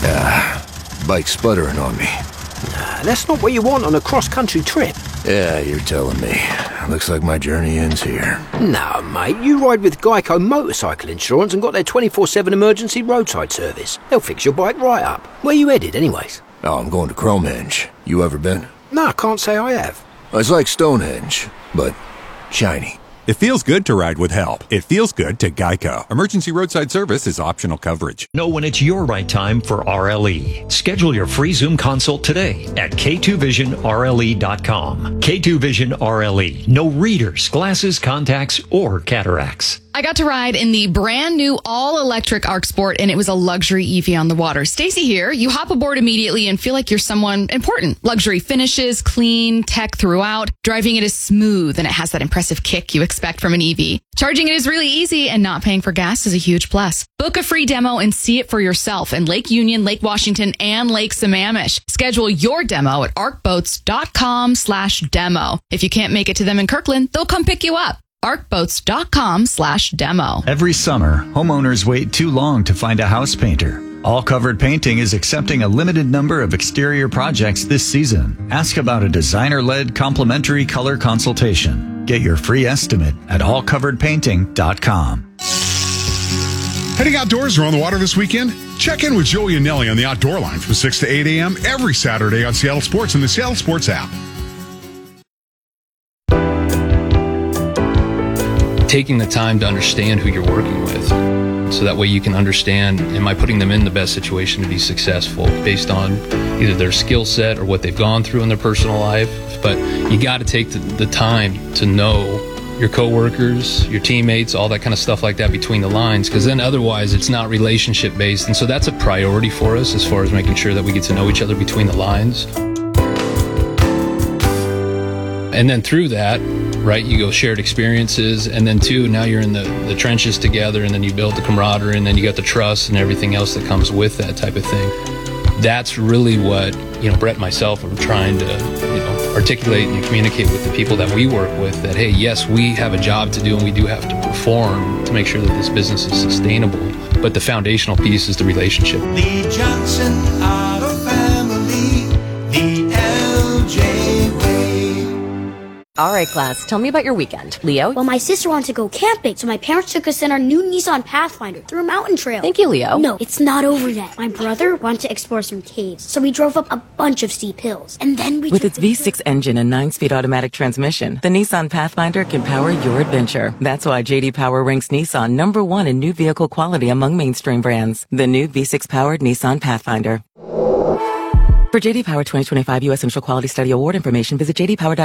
Bike's sputtering on me. That's not what you want on a cross-country trip. Yeah, you're telling me. Looks like my journey ends here. No, mate, you ride with Geico Motorcycle Insurance and got their 24/7 emergency roadside service. They'll fix your bike right up. Where you headed, anyways? Oh, I'm going to Cromehenge. You ever been? No, I can't say I have. It's like Stonehenge, but shiny. It feels good to ride with help. It feels good to Geico. Emergency roadside service is optional coverage. Know when it's your right time for RLE. Schedule your free Zoom consult today at K2VisionRLE.com. K2 Vision RLE. No readers, glasses, contacts, or cataracts. I got to ride in the brand new all-electric Arc Sport, and it was a luxury Eevee on the water. Stacy here. You hop aboard immediately and feel like you're someone important. Luxury finishes, clean, tech throughout. Driving it is smooth, and it has that impressive kick you expect from an Eevee. Charging it is really easy, and not paying for gas is a huge plus. Book a free demo and see it for yourself in Lake Union, Lake Washington, and Lake Sammamish. Schedule your demo at arcboats.com/demo. If you can't make it to them in Kirkland, they'll come pick you up. arcboats.com/demo. Every summer, homeowners wait too long to find a house painter. All Covered Painting is accepting a limited number of exterior projects this season. Ask about a designer-led complimentary color consultation. Get your free estimate at allcoveredpainting.com. Heading outdoors or on the water this weekend? Check in with Joey and Nelly on the Outdoor Line from 6 to 8 a.m. every Saturday on Seattle Sports and the Seattle Sports app. Taking the time to understand who you're working with, so that way you can understand, am I putting them in the best situation to be successful based on either their skill set or what they've gone through in their personal life. But you got to take the time to know your coworkers, your teammates, all that kind of stuff like that between the lines, because then otherwise it's not relationship based. And so that's a priority for us as far as making sure that we get to know each other between the lines. And then through that, right, you go shared experiences, and then two, now you're in the trenches together, and then you build the camaraderie, and then you got the trust and everything else that comes with that type of thing. That's really what, Brett and myself are trying to, articulate and communicate with the people that we work with, that, hey, yes, we have a job to do and we do have to perform to make sure that this business is sustainable, but the foundational piece is the relationship. Lee Johnson Auto Family, the LJ way. All right, class, tell me about your weekend. Leo? Well, my sister wanted to go camping, so my parents took us in our new Nissan Pathfinder through a mountain trail. Thank you, Leo. No, it's not over yet. My brother wanted to explore some caves, so we drove up a bunch of steep hills, and then we... With its V6 engine and 9-speed automatic transmission, the Nissan Pathfinder can power your adventure. That's why J.D. Power ranks Nissan #1 in new vehicle quality among mainstream brands. The new V6-powered Nissan Pathfinder. For J.D. Power 2025 U.S. Initial Quality Study Award information, visit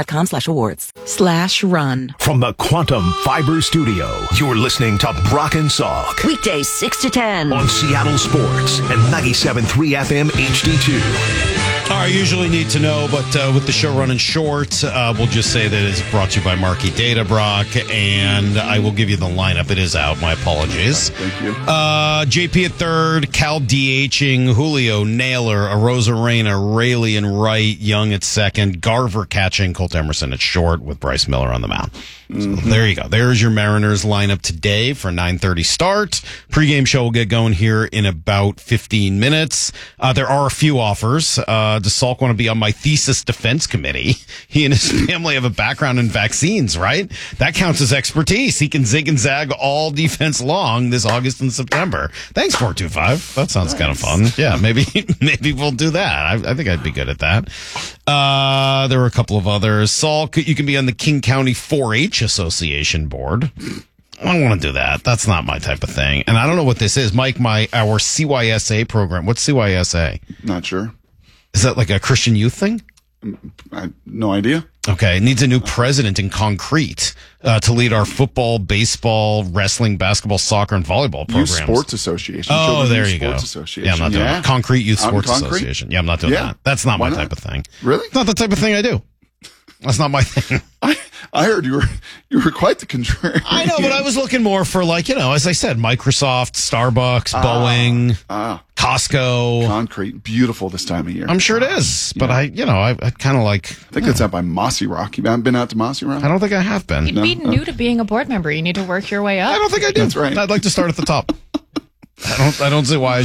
jdpower.com/awards/run. From the Quantum Fiber Studio, you're listening to Brock and Salk. Weekdays 6 to 10. On Seattle Sports and 97.3 FM HD2. I usually need to know, but with the show running short, we'll just say that it's brought to you by Marquee Data, Brock, and I will give you the lineup. It is out. My apologies. Thank you. JP at third, Cal DHing, Julio Naylor, Arozarena, Rayleigh and Wright, Young at second, Garver catching, Colt Emerson at short with Bryce Miller on the mound. So there you go. There's your Mariners lineup today for 9:30 start. Pre-game show will get going here in about 15 minutes. There are a few offers. Does Salk want to be on my thesis defense committee? He and his family have a background in vaccines, right? That counts as expertise. He can zig and zag all defense long this August and September. Thanks, 425. That sounds kind of fun. Yeah, maybe we'll do that. I think I'd be good at that. There were a couple of others. Salk, you can be on the King County 4-H Association board. I don't want to do that. That's not my type of thing. And I don't know what this is. Mike, our CYSA program. What's CYSA? Not sure. Is that like a Christian youth thing? I have no idea. Okay. It needs a new president in concrete to lead our football, baseball, wrestling, basketball, soccer, and volleyball programs. Youth Sports Association. Oh, there you go. Association. Yeah, I'm not doing that. Concrete Youth Sports Association. Yeah, I'm not doing that. That's not my type of thing. Really? It's not the type of thing I do. That's not my thing. I heard you were quite the contrary. I know, but I was looking more for, like, as I said, Microsoft, Starbucks, Boeing, Costco. Concrete, beautiful this time of year. I'm sure it is, but I kind of like. I think it's out by Mossy Rock. You haven't been out to Mossy Rock? I don't think I have been. You'd be new to being a board member. You need to work your way up. I don't think I do. That's right. I'd like to start at the top. I don't see why I